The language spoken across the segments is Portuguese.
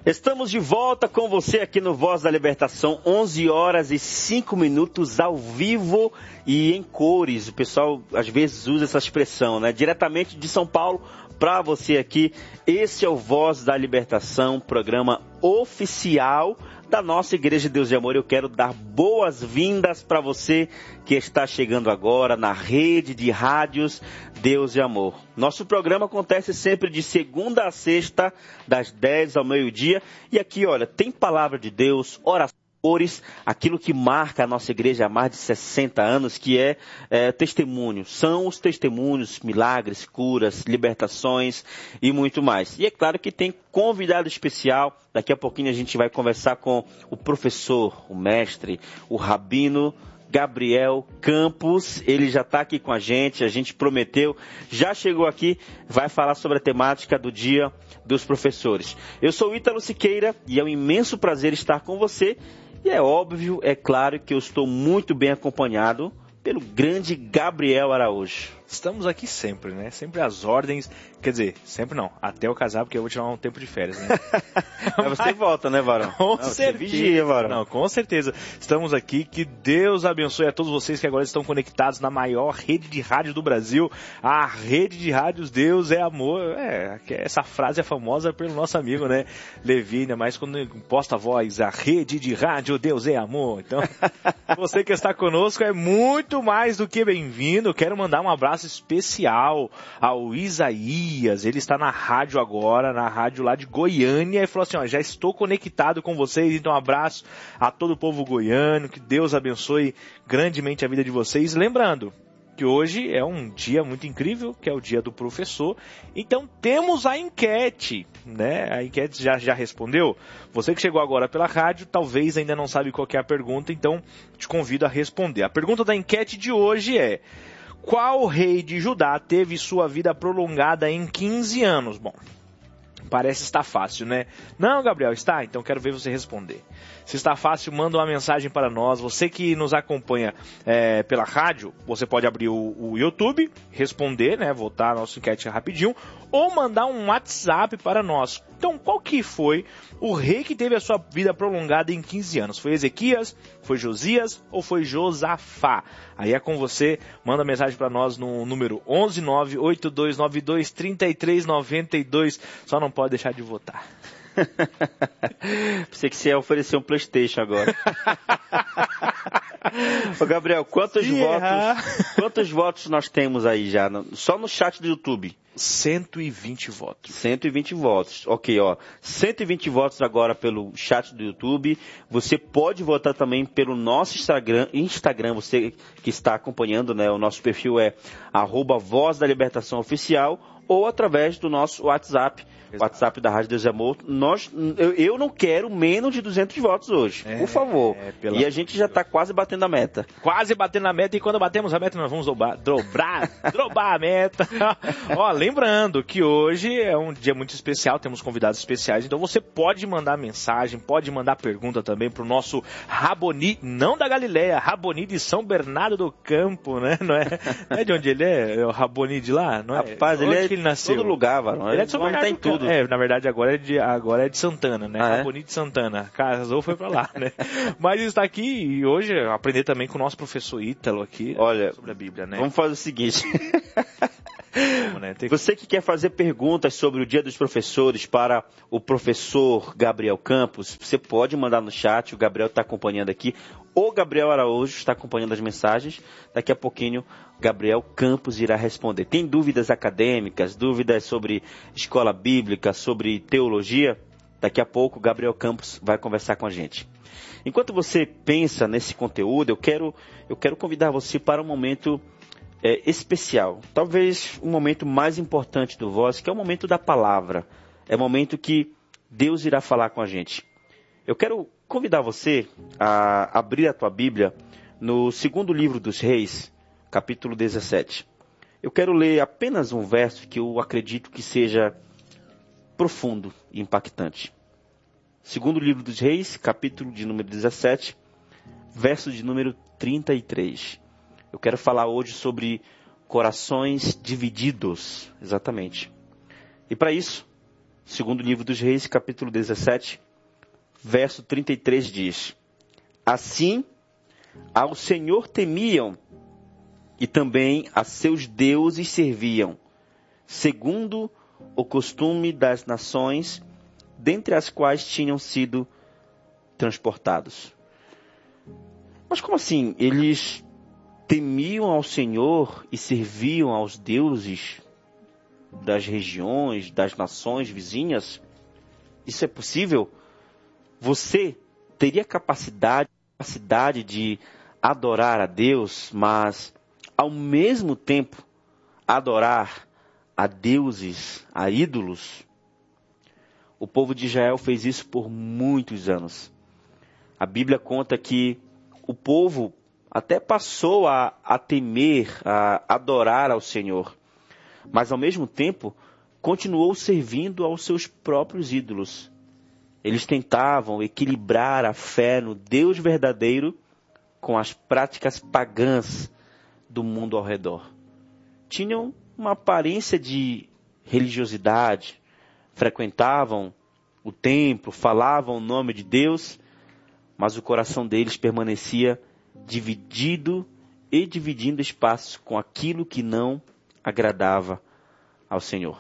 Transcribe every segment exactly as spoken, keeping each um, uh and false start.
Estamos de volta com você aqui no Voz da Libertação, onze horas e cinco minutos ao vivo e em cores. O pessoal às vezes usa essa expressão, né? Diretamente de São Paulo para você aqui. Esse é o Voz da Libertação, programa oficial da nossa Igreja de Deus de Amor. Eu quero dar boas-vindas para você que está chegando agora na rede de rádios Deus de Amor. Nosso programa acontece sempre de segunda a sexta, das dez ao meio-dia. E aqui, olha, tem palavra de Deus, orações, aquilo que marca a nossa igreja há mais de sessenta anos, que é, é testemunho. São os testemunhos, milagres, curas, libertações e muito mais. E é claro que tem convidado especial. Daqui a pouquinho a gente vai conversar com o professor, o mestre, o rabino Gabriel Campos. Ele já está aqui com a gente, a gente prometeu, já chegou aqui, vai falar sobre a temática do Dia dos Professores. Eu sou o Ítalo Siqueira e é um imenso prazer estar com você. E é óbvio, é claro que eu estou muito bem acompanhado pelo grande Gabriel Araújo. Estamos aqui sempre, né? Sempre às ordens. Quer dizer, sempre não. Até eu casar, porque eu vou tirar um tempo de férias, né? Mas você volta, né, Varão? Com não, certeza. Vigia, Varão. Não, com certeza. Estamos aqui. Que Deus abençoe a todos vocês que agora estão conectados na maior rede de rádio do Brasil. A rede de rádios Deus é Amor. É, essa frase é famosa pelo nosso amigo, né? Levi, ainda mais quando posta a voz. A rede de rádio Deus é Amor. Então, você que está conosco é muito mais do que bem-vindo. Quero mandar um abraço especial ao Isaías. Ele está na rádio agora, na rádio lá de Goiânia, e falou assim, ó, já estou conectado com vocês, então um abraço a todo o povo goiano, que Deus abençoe grandemente a vida de vocês. Lembrando que hoje é um dia muito incrível, que é o dia do professor, então temos a enquete, né? A enquete já, já respondeu? Você que chegou agora pela rádio, talvez ainda não sabe qual que é a pergunta, então te convido a responder. A pergunta da enquete de hoje é: qual rei de Judá teve sua vida prolongada em quinze anos? Bom, parece estar fácil, né? Não, Gabriel, está? Então quero ver você responder. Se está fácil, manda uma mensagem para nós. Você que nos acompanha é, pela rádio, você pode abrir o, o YouTube, responder, né? Votar a nossa enquete rapidinho, ou mandar um WhatsApp para nós. Então, qual que foi o rei que teve a sua vida prolongada em quinze anos? Foi Ezequias, foi Josias ou foi Josafá? Aí é com você, manda mensagem para nós no número onze nove oito dois nove dois três três nove dois. Só não pode deixar de votar. Pensei que você ia oferecer um PlayStation agora. Ô Gabriel, quantos votos, quantos votos nós temos aí já? Só no chat do YouTube? cento e vinte votos. cento e vinte votos. Ok, ó. cento e vinte votos agora pelo chat do YouTube. Você pode votar também pelo nosso Instagram. Instagram, você que está acompanhando, né? O nosso perfil é arroba Voz da Libertação Oficial, ou através do nosso WhatsApp. Exato. WhatsApp da Rádio Deus de Amor. Nós, eu, eu não quero menos de duzentos votos hoje, é, por favor. É, e a gente já está quase batendo a meta. Quase batendo a meta, e quando batemos a meta nós vamos dobrar, dobrar, dobrar a meta. Ó, lembrando que hoje é um dia muito especial, temos convidados especiais, então você pode mandar mensagem, pode mandar pergunta também para o nosso Raboni, não da Galileia, Raboni de São Bernardo do Campo, né? Não é, não é de onde ele é? É o Raboni de lá? Não é? Rapaz, ele é que ele nasceu? Todo lugar, varão. Ele é de São Bernardo do Campo. É, na verdade agora é de, agora é de Santana, né? Ah, Raboni é? de Santana. Casou, foi pra lá, né? Mas está aqui e hoje aprender também com o nosso professor Ítalo aqui. Olha, sobre a Bíblia, né? Vamos fazer o seguinte. Como, né? Tem... Você que quer fazer perguntas sobre o Dia dos Professores para o professor Gabriel Campos, você pode mandar no chat, o Gabriel está acompanhando aqui. O Gabriel Araújo está acompanhando as mensagens. Daqui a pouquinho, Gabriel Campos irá responder. Tem dúvidas acadêmicas, dúvidas sobre escola bíblica, sobre teologia? Daqui a pouco, Gabriel Campos vai conversar com a gente. Enquanto você pensa nesse conteúdo, eu quero, eu quero convidar você para um momento é, especial. Talvez o momento mais importante do Voz, que é o momento da palavra. É o momento que Deus irá falar com a gente. Eu quero convidar você a abrir a tua Bíblia no segundo livro dos Reis, capítulo dezessete. Eu quero ler apenas um verso que eu acredito que seja profundo e impactante. Segundo livro dos Reis, capítulo de número dezessete, verso de número trinta e três. Eu quero falar hoje sobre corações divididos, exatamente. E para isso, Segundo livro dos Reis, capítulo dezessete, verso trinta e três diz: Assim, ao Senhor temiam e também a seus deuses serviam, segundo o costume das nações, dentre as quais tinham sido transportados. Mas como assim? Eles temiam ao Senhor e serviam aos deuses das regiões, das nações vizinhas? Isso é possível? Você teria capacidade, capacidade de adorar a Deus, mas ao mesmo tempo adorar a deuses, a ídolos? O povo de Israel fez isso por muitos anos. A Bíblia conta que o povo até passou a, a temer, a adorar ao Senhor, mas ao mesmo tempo continuou servindo aos seus próprios ídolos. Eles tentavam equilibrar a fé no Deus verdadeiro com as práticas pagãs do mundo ao redor. Tinham uma aparência de religiosidade, frequentavam o templo, falavam o nome de Deus, mas o coração deles permanecia dividido e dividindo espaço com aquilo que não agradava ao Senhor.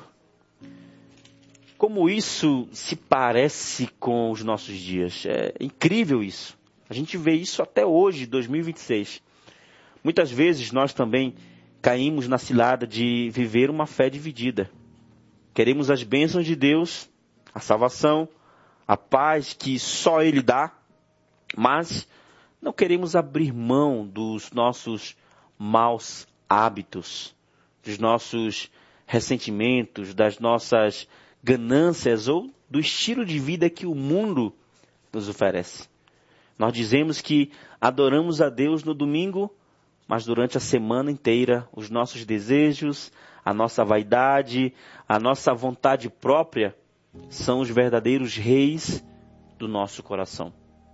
Como isso se parece com os nossos dias? É incrível isso. A gente vê isso até hoje, dois mil e vinte e seis. Muitas vezes nós também caímos na cilada de viver uma fé dividida. Queremos as bênçãos de Deus, a salvação, a paz que só Ele dá, mas não queremos abrir mão dos nossos maus hábitos, dos nossos ressentimentos, das nossas ganâncias ou do estilo de vida que o mundo nos oferece. Nós dizemos que adoramos a Deus no domingo, mas durante a semana inteira os nossos desejos, a nossa vaidade, a nossa vontade própria são os verdadeiros reis do nosso coração.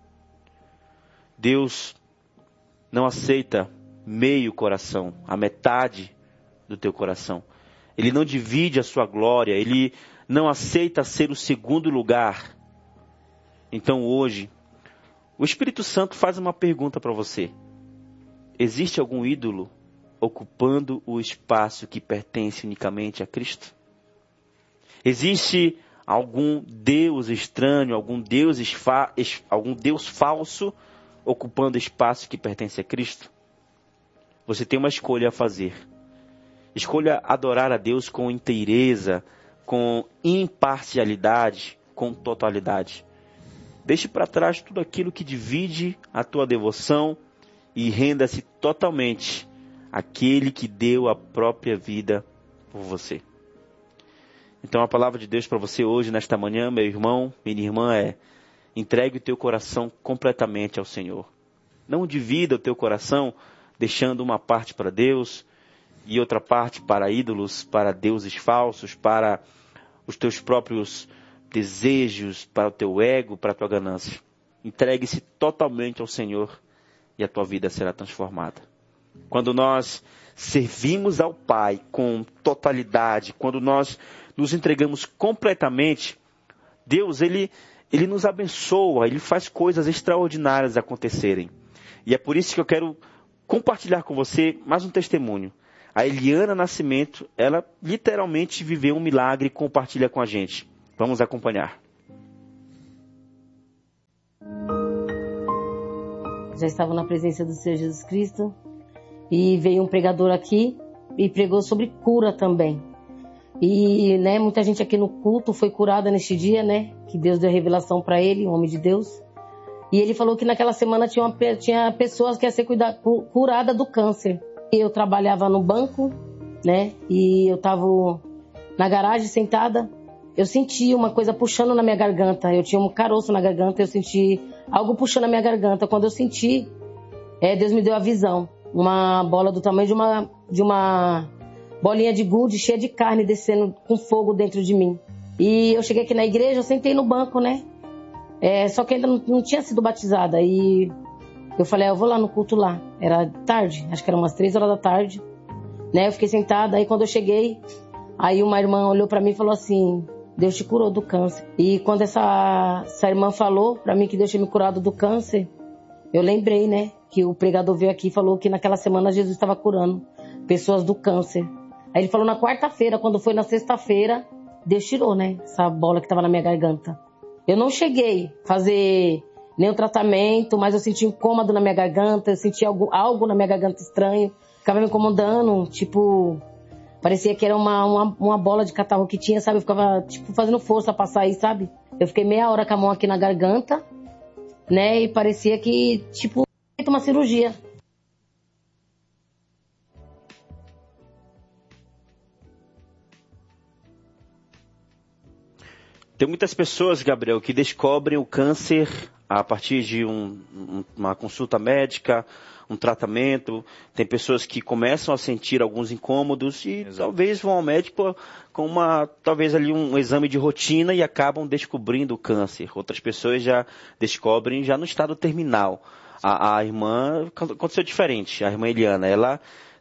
Deus não aceita meio coração, a metade do teu coração. Ele não divide a sua glória, Ele não aceita ser o segundo lugar. Então hoje, o Espírito Santo faz uma pergunta para você. Existe algum ídolo ocupando o espaço que pertence unicamente a Cristo? Existe algum Deus estranho, algum Deus, esfa, algum Deus falso ocupando espaço que pertence a Cristo? Você tem uma escolha a fazer. Escolha adorar a Deus com inteireza, com imparcialidade, com totalidade. Deixe para trás tudo aquilo que divide a tua devoção e renda-se totalmente àquele que deu a própria vida por você. Então a palavra de Deus para você hoje, nesta manhã, meu irmão, minha irmã, é: entregue o teu coração completamente ao Senhor. Não divida o teu coração deixando uma parte para Deus e outra parte para ídolos, para deuses falsos, para os teus próprios desejos, para o teu ego, para a tua ganância. Entregue-se totalmente ao Senhor e a tua vida será transformada. Quando nós servimos ao Pai com totalidade, quando nós nos entregamos completamente, Deus, Ele, Ele nos abençoa, Ele faz coisas extraordinárias acontecerem. E é por isso que eu quero compartilhar com você mais um testemunho. A Eliana Nascimento, ela literalmente viveu um milagre e compartilha com a gente. Vamos acompanhar. Já estava na presença do Senhor Jesus Cristo e veio um pregador aqui e pregou sobre cura também. E né, muita gente aqui no culto foi curada neste dia, né? Que Deus deu a revelação para ele, um homem de Deus. E ele falou que naquela semana tinha, uma, tinha pessoas que iam ser cuida, curadas do câncer. Eu trabalhava no banco, né? E eu estava na garagem sentada. Eu senti uma coisa puxando na minha garganta. Eu tinha um caroço na garganta, eu senti algo puxando na minha garganta. Quando eu senti, é, Deus me deu a visão. Uma bola do tamanho de uma, de uma bolinha de gude cheia de carne descendo com fogo dentro de mim. E eu cheguei aqui na igreja, eu sentei no banco, né? É, só que ainda não, não tinha sido batizada. E eu falei, ah, eu vou lá no culto lá. Era tarde, acho que era umas três horas da tarde. Né? Eu fiquei sentada, aí quando eu cheguei, aí uma irmã olhou pra mim e falou assim, Deus te curou do câncer. E quando essa, essa irmã falou pra mim que Deus tinha me curado do câncer, eu lembrei, né, que o pregador veio aqui e falou que naquela semana Jesus estava curando pessoas do câncer. Aí ele falou na quarta-feira, quando foi na sexta-feira, Deus tirou, né, essa bola que estava na minha garganta. Eu não cheguei a fazer nenhum tratamento, mas eu senti um incômodo na minha garganta, eu senti algo, algo na minha garganta estranho, ficava me incomodando, tipo, parecia que era uma, uma, uma bola de catarro que tinha, sabe, eu ficava, tipo, fazendo força pra sair, sabe. Eu fiquei meia hora com a mão aqui na garganta, né, e parecia que, tipo, uma cirurgia. Tem muitas pessoas, Gabriel, que descobrem o câncer a partir de um, uma consulta médica, um tratamento. Tem pessoas que começam a sentir alguns incômodos e Exato. Talvez vão ao médico com uma, talvez ali um exame de rotina e acabam descobrindo o câncer. Outras pessoas já descobrem já no estado terminal. A, a irmã, aconteceu diferente, a irmã Eliana, ela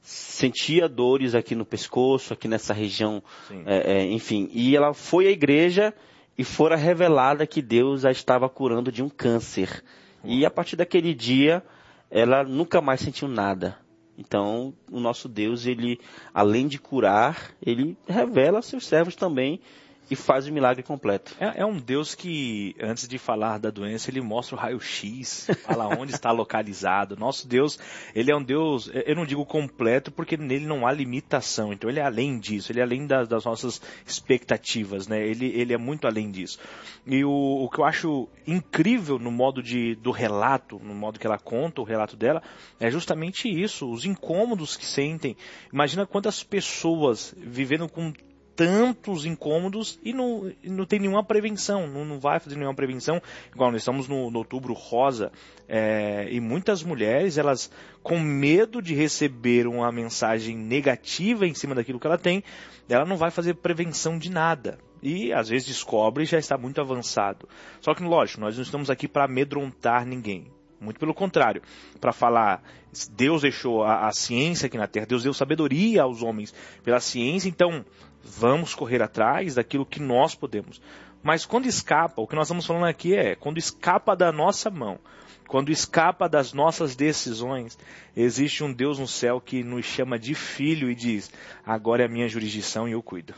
sentia dores aqui no pescoço, aqui nessa região, é, é, enfim, e ela foi à igreja e fora revelada que Deus a estava curando de um câncer. E a partir daquele dia, ela nunca mais sentiu nada. Então, o nosso Deus, ele, além de curar, ele revela a seus servos também e faz o milagre completo. É, é um Deus que, antes de falar da doença, ele mostra o raio-x, fala onde está localizado. Nosso Deus, ele é um Deus, eu não digo completo, porque nele não há limitação. Então, ele é além disso, ele é além das, das nossas expectativas, né? Ele, ele é muito além disso. E o, o que eu acho incrível no modo de, do relato, no modo que ela conta o relato dela, é justamente isso, os incômodos que sentem. Imagina quantas pessoas vivendo com tantos incômodos e não, não tem nenhuma prevenção, não, não vai fazer nenhuma prevenção. Igual nós estamos no, no Outubro Rosa, é, e muitas mulheres, elas com medo de receber uma mensagem negativa em cima daquilo que ela tem, ela não vai fazer prevenção de nada. E às vezes descobre e já está muito avançado. Só que, lógico, nós não estamos aqui para amedrontar ninguém. Muito pelo contrário, para falar, Deus deixou a, a ciência aqui na Terra, Deus deu sabedoria aos homens pela ciência, então vamos correr atrás daquilo que nós podemos. Mas quando escapa, o que nós estamos falando aqui é, quando escapa da nossa mão, quando escapa das nossas decisões, existe um Deus no céu que nos chama de filho e diz, agora é a minha jurisdição e eu cuido.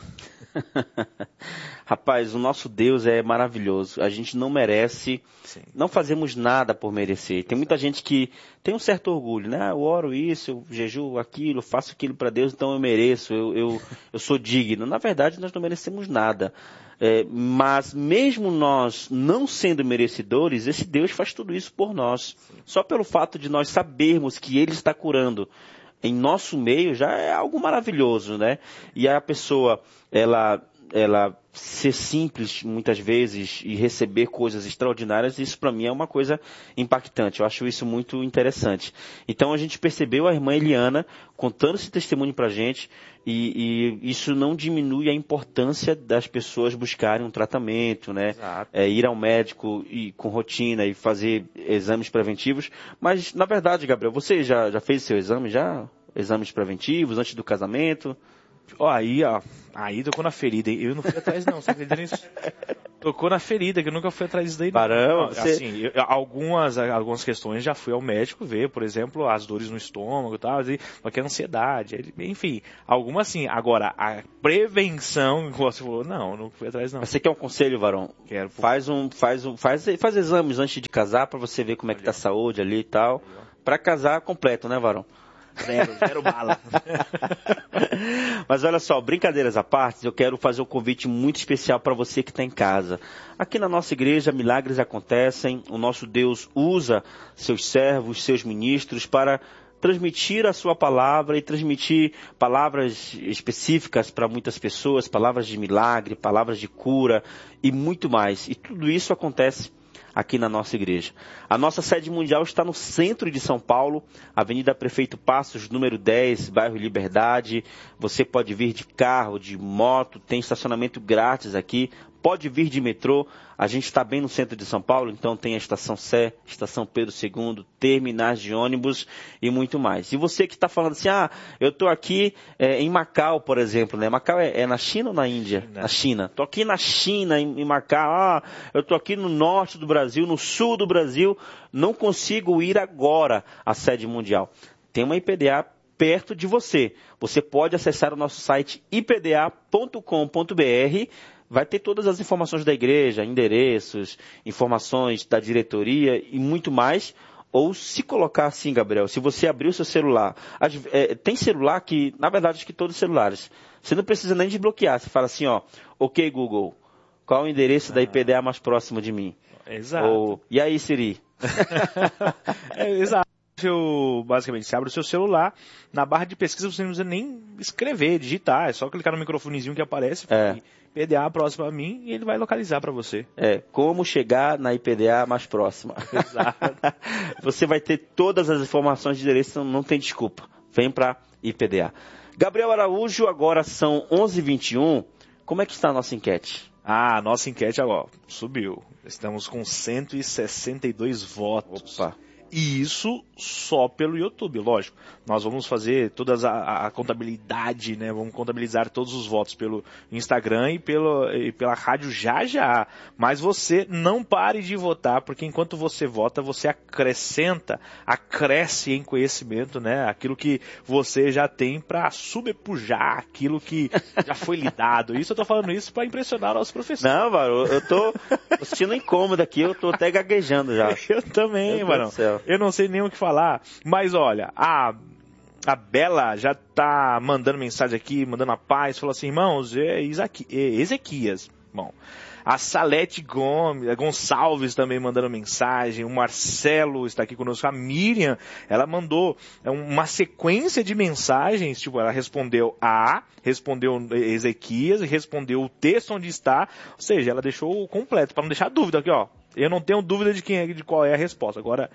Rapaz, o nosso Deus é maravilhoso. A gente não merece, Sim. não fazemos nada por merecer. Tem muita gente que tem um certo orgulho, né? Eu oro isso, eu jejuo aquilo, faço aquilo para Deus, então eu mereço, eu, eu, eu sou digno. Na verdade, nós não merecemos nada. É, mas mesmo nós não sendo merecedores, esse Deus faz tudo isso por nós. Só pelo fato de nós sabermos que Ele está curando em nosso meio já é algo maravilhoso, né? E a pessoa, ela, ela ser simples muitas vezes e receber coisas extraordinárias, isso para mim é uma coisa impactante. Eu acho isso muito interessante. Então a gente percebeu a irmã Eliana contando esse testemunho pra gente e, e isso não diminui a importância das pessoas buscarem um tratamento, né? É, ir ao médico e, com rotina e fazer exames preventivos. Mas, na verdade, Gabriel, você já, já fez seu exame já? Exames preventivos antes do casamento? Ó, aí, ó, aí tocou na ferida, hein? Eu não fui atrás não, você acredita nisso? Tocou na ferida, que eu nunca fui atrás disso daí não. Caramba, não, você... Assim, eu, algumas, algumas questões já fui ao médico ver, por exemplo, as dores no estômago e tal, assim, porque a ansiedade, enfim, algumas sim. Agora, a prevenção, como você falou, não, não fui atrás não. Você quer um conselho, varão? Quero. Faz um, faz um, faz, faz exames antes de casar pra você ver como é que tá a saúde ali e tal. Pra casar completo, né, varão? Zero, zero bala. Mas olha só, brincadeiras à parte, eu quero fazer um convite muito especial para você que está em casa. Aqui na nossa igreja, milagres acontecem, o nosso Deus usa seus servos, seus ministros para transmitir a sua palavra e transmitir palavras específicas para muitas pessoas, palavras de milagre, palavras de cura e muito mais. E tudo isso acontece aqui na nossa igreja. A nossa sede mundial está no centro de São Paulo, Avenida Prefeito Passos, número dez, bairro Liberdade. Você pode vir de carro, de moto, tem estacionamento grátis aqui. pode vir de metrô. A gente está bem no centro de São Paulo, então tem a Estação Sé, Estação Pedro segundo, terminais de ônibus e muito mais. E você que está falando assim, ah, eu estou aqui é, em Macau, por exemplo, né? Macau é, é na China ou na Índia? Na China. Estou aqui na China, em, em Macau, ah, eu estou aqui no norte do Brasil, no sul do Brasil, não consigo ir agora à sede mundial. Tem uma I P D A perto de você. Você pode acessar o nosso site i p d a ponto com ponto b r, vai ter todas as informações da igreja, endereços, informações da diretoria e muito mais. Ou se colocar assim, Gabriel, se você abrir o seu celular, as, é, tem celular que, na verdade, acho que todos os celulares, você não precisa nem desbloquear. Você fala assim, ó, ok Google, qual é o endereço ah. da I P D A mais próximo de mim? Exato. Ou, e aí, Siri? é, exato. Seu, basicamente, você abre o seu celular, na barra de pesquisa você não precisa nem escrever, digitar, é só clicar no microfonezinho que aparece, é. I P D A próximo a mim, e ele vai localizar para você. É, como chegar na I P D A mais próxima. Exato. Você vai ter todas as informações de endereço, não, não tem desculpa. Vem para I P D A. Gabriel Araújo, agora são onze e vinte e um, como é que está a nossa enquete? Ah, a nossa enquete agora subiu, estamos com cento e sessenta e dois votos. Opa! E isso só pelo YouTube, lógico. Nós vamos fazer toda a, a contabilidade, né? Vamos contabilizar todos os votos pelo Instagram e, pelo, e pela rádio já já. Mas você não pare de votar, porque enquanto você vota, você acrescenta, acresce em conhecimento, né? Aquilo que você já tem para subpujar aquilo que já foi lhe dado. Isso eu tô falando isso para impressionar os professores. Não, mano, eu tô sentindo incômodo aqui, eu tô até gaguejando já. Eu também, mano. Eu não sei nem o que falar, mas olha, a, a Bela já tá mandando mensagem aqui, mandando a paz, falou assim, irmãos, é Isaqui, é Ezequias, bom, a Salete Gomes, Gonçalves também mandando mensagem, o Marcelo está aqui conosco, a Miriam, ela mandou uma sequência de mensagens, tipo, ela respondeu a, respondeu Ezequias, respondeu o texto onde está, ou seja, ela deixou completo, para não deixar dúvida aqui, ó, eu não tenho dúvida de quem é, de qual é a resposta, agora...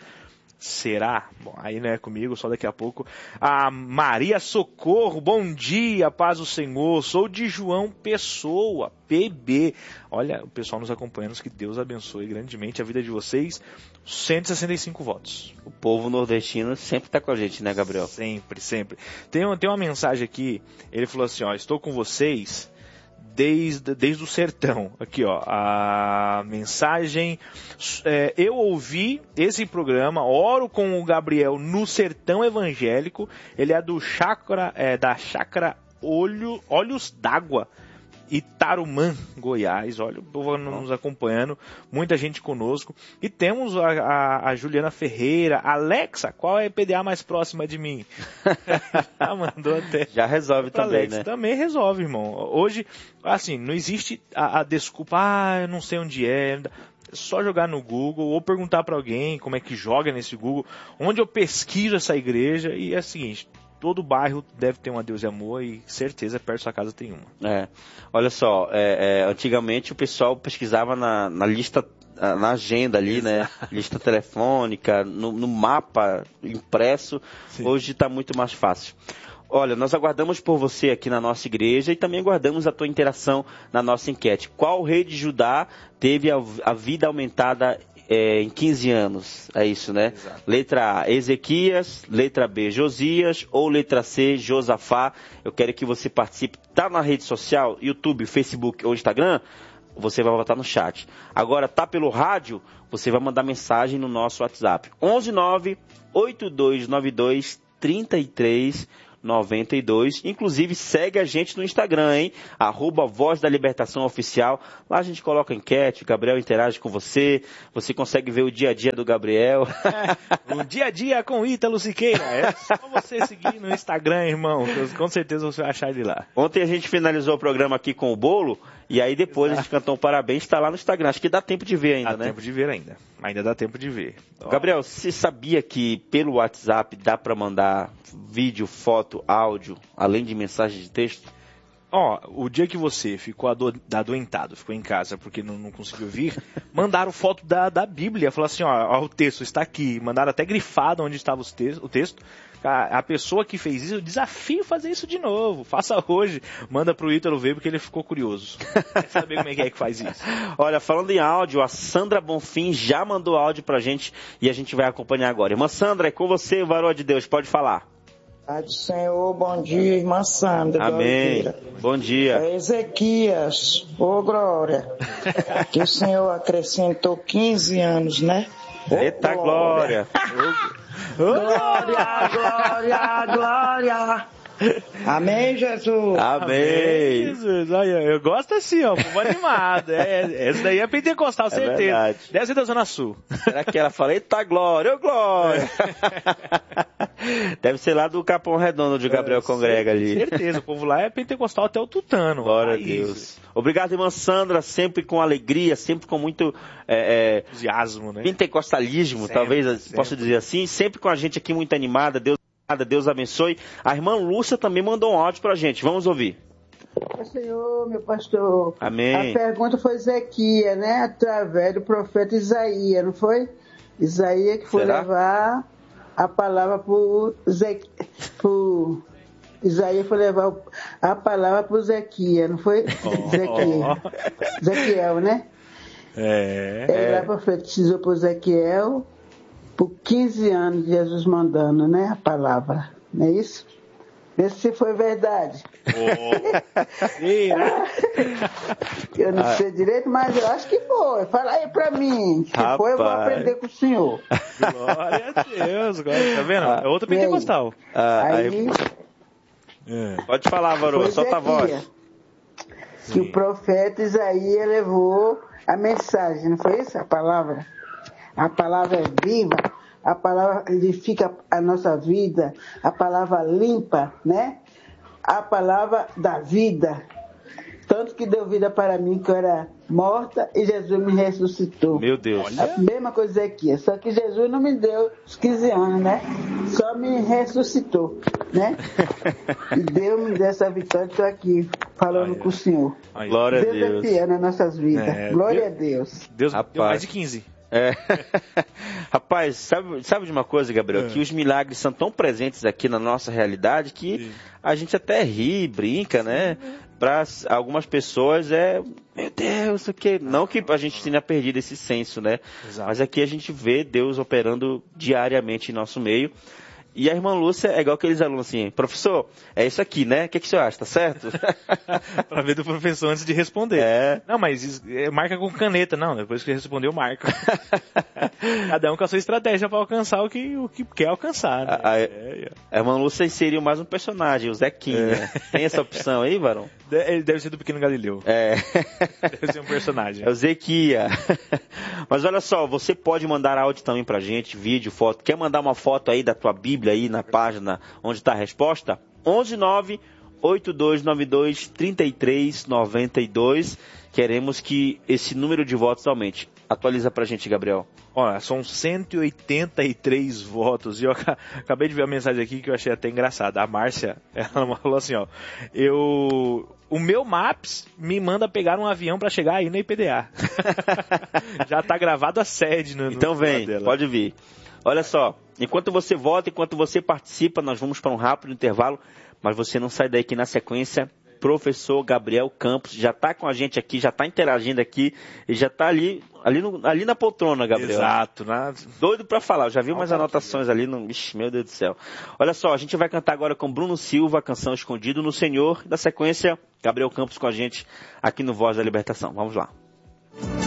Será? Bom, aí não é comigo, só daqui a pouco. A Maria Socorro, bom dia, paz do Senhor. Sou de João Pessoa, P B. Olha, o pessoal nos acompanhando, que Deus abençoe grandemente a vida de vocês. cento e sessenta e cinco votos. O povo nordestino sempre está com a gente, né, Gabriel? Sempre, sempre. Tem, tem uma mensagem aqui, ele falou assim, ó, estou com vocês... Desde, desde o sertão, aqui ó, a mensagem, é, eu ouvi esse programa, oro com o Gabriel no sertão evangélico, ele é do chácara, é, da chácara Olho, Olhos d'Água, Itarumã, Goiás, olha, o povo nos acompanhando, muita gente conosco, e temos a, a, a Juliana Ferreira, Alexa, qual é a I P D A mais próxima de mim? Já mandou até. Já resolve também, Alexa, né? Também resolve, irmão. Hoje, assim, não existe a, a desculpa, ah, eu não sei onde é, é só jogar no Google, ou perguntar para alguém como é que joga nesse Google, onde eu pesquiso essa igreja, e é o seguinte, todo bairro deve ter uma Deus e Amor e certeza perto da sua casa tem uma. É. Olha só, é, é, antigamente o pessoal pesquisava na, na lista, na agenda ali, Exato. Né? Lista telefônica, no, no mapa impresso. Sim. Hoje está muito mais fácil. Olha, nós aguardamos por você aqui na nossa igreja e também aguardamos a tua interação na nossa enquete. Qual rei de Judá teve a, a vida aumentada É, em quinze anos, é isso, né? Exato. Letra A, Ezequias, letra B, Josias, ou letra C, Josafá. Eu quero que você participe. Tá na rede social, YouTube, Facebook ou Instagram, você vai votar no chat. Agora, tá pelo rádio, você vai mandar mensagem no nosso WhatsApp. onze nove oito dois nove dois três três noventa e dois. Inclusive, segue a gente no Instagram, hein? Arroba Voz da Libertação Oficial. Lá a gente coloca enquete, o Gabriel interage com você, você consegue ver o dia a dia do Gabriel. É, o dia a dia com Ítalo Siqueira. É só você seguir no Instagram, irmão. Com certeza você vai achar ele lá. Ontem a gente finalizou o programa aqui com o bolo, e aí depois Exato. A gente cantou um parabéns, está lá no Instagram. Acho que dá tempo de ver ainda, dá né? Dá tempo de ver ainda. Ainda dá tempo de ver. Ó. Gabriel, você sabia que pelo WhatsApp dá para mandar vídeo, foto, áudio, além de mensagem de texto? Ó, o dia que você ficou ado- adoentado, ficou em casa porque não, não conseguiu vir, mandaram foto da, da Bíblia, falaram assim, ó, ó, o texto está aqui, mandaram até grifado onde estava os te- o texto. A, a pessoa que fez isso, eu desafio fazer isso de novo, faça hoje, manda pro Ítalo ver porque ele ficou curioso. Quer saber como é que é que faz isso? Olha, falando em áudio, a Sandra Bonfim já mandou áudio pra gente e a gente vai acompanhar agora. Irmã Sandra, é com você, varoa de Deus, pode falar. Pai do Senhor, bom dia, irmã Sandra. Amém. Bom dia. É Ezequias, ô glória, que o Senhor acrescentou quinze anos, né? Ô, Eita glória. Glória, glória, glória. Amém, Jesus. Amém. Jesus, olha, eu gosto assim, ó, povo animado. É, essa daí é pentecostal, certeza. verdade. Deve ser da Zona Sul. Será que ela fala, eita glória, ô glória. Deve ser lá do Capão Redondo, onde o Gabriel É, congrega ali. Certeza, o povo lá é pentecostal até o tutano. Glória a Aí, Deus. Obrigado, irmã Sandra, sempre com alegria, sempre com muito é, é, entusiasmo, né? pentecostalismo, Sempre, talvez sempre. posso dizer assim, sempre com a gente aqui muito animada, Deus, Deus abençoe. A irmã Lúcia também mandou um áudio pra gente, vamos ouvir. Senhor, meu pastor. Amém. A pergunta foi Ezequias, né? Através do profeta Isaías, não foi? Isaías que foi Será? levar a palavra para Ezequias. Pro... Isaías foi levar a palavra para Ezequias, não foi? Oh, Ezequiel. oh. Ezequiel, né? É. Ele lá profetizou para Ezequiel por quinze anos, Jesus mandando, né? A palavra, não é isso? Vê se foi verdade. Oh. Será? Eu não sei direito, mas eu acho que foi. Fala aí pra mim. Se Rapaz. foi, eu vou aprender com o senhor. Glória a Deus, glória. Tá vendo? É outra E aí? pentecostal. Ah, Aí, aí- É. pode falar, varoa, foi solta a voz. Ezequias, que o profeta Isaías levou a mensagem, não foi isso? A palavra. A palavra é viva, a palavra edifica a nossa vida, a palavra limpa, né? A palavra da vida. Tanto que deu vida para mim, que eu era morta, e Jesus me ressuscitou. Meu Deus. A mesma coisa aqui, só que Jesus não me deu os quinze anos, né? Só me ressuscitou, né? E Deus me deu essa vitória, estou aqui falando Ai, com o Senhor. Aí, Glória a Deus Deus. é fiel nas nossas vidas. É, Glória Deus- a Deus. Deus Rapaz. deu mais de quinze. É. Rapaz, sabe, sabe de uma coisa, Gabriel? É. Que os milagres são tão presentes aqui na nossa realidade que Sim. a gente até ri, brinca, né? Para algumas pessoas é, meu Deus, o que? Não que a gente tenha perdido esse senso, né? Exato. Mas aqui a gente vê Deus operando diariamente em nosso meio. E a irmã Lúcia é igual aqueles alunos assim, professor, é isso aqui, né? O que, que o senhor acha? Tá certo? Pra ver do professor antes de responder. É. Não, mas isso- é, marca com caneta. Não, depois que respondeu, marca. Cada um com a sua estratégia pra alcançar o que, o que quer alcançar. Né? A- a- É, A irmã Lúcia inseriu mais um personagem, o Zequinha. né? Tem essa opção aí, varão? é. Ele deve ser do Pequeno Galileu. É. Deve ser um personagem. É o Zequia. Mas olha só, você pode mandar áudio também pra gente, vídeo, foto. Quer mandar uma foto aí da tua Bíblia aí na página onde está a resposta? onze nove oito dois nove dois três três nove dois. Queremos que esse número de votos aumente. Atualiza pra gente, Gabriel. Olha, são cento e oitenta e três votos. E eu aca- acabei de ver a mensagem aqui que eu achei até engraçada. A Márcia, ela falou assim, ó. Eu... O meu Maps me manda pegar um avião pra chegar aí na I P D A. Já tá gravado a sede no, no Então vem, dela. pode vir. Olha só, enquanto você vota, enquanto você participa, nós vamos para um rápido intervalo, mas você não sai daí que na sequência, professor Gabriel Campos já está com a gente aqui, já está interagindo aqui, e já está ali, ali, no, ali na poltrona, Gabriel. Exato. Na... Doido para falar, eu já vi umas anotações ali, no... Ixi, meu Deus do céu. Olha só, a gente vai cantar agora com Bruno Silva, a canção Escondido no Senhor, da sequência, Gabriel Campos com a gente aqui no Voz da Libertação. Vamos lá.